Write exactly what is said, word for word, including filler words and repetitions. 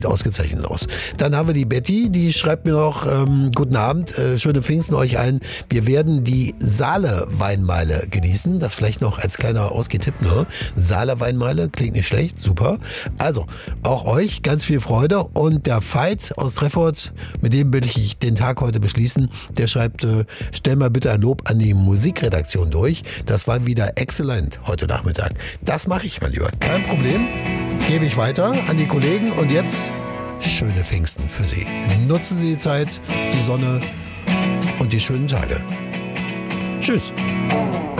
ausgezeichnet aus. Dann haben wir die Betty, die schreibt mir noch, ähm, guten Abend, äh, schöne Pfingsten euch allen. Wir werden die Saale Weinmeile genießen. Das vielleicht noch als kleiner Ausgetipp, ne? Saale Weinmeile, klingt nicht schlecht, super. Also, auch euch ganz viel Freude. Und der Veit aus Treffort, mit dem will ich den Tag heute beschließen, der schreibt, äh, stell mal bitte ein Lob an die Musikredaktion durch. Das war wieder exzellent heute Nachmittag. Das mache ich, mein Lieber. Kein Problem. Gebe ich weiter an die Kollegen und jetzt schöne Pfingsten für Sie. Nutzen Sie die Zeit, die Sonne und die schönen Tage. Tschüss.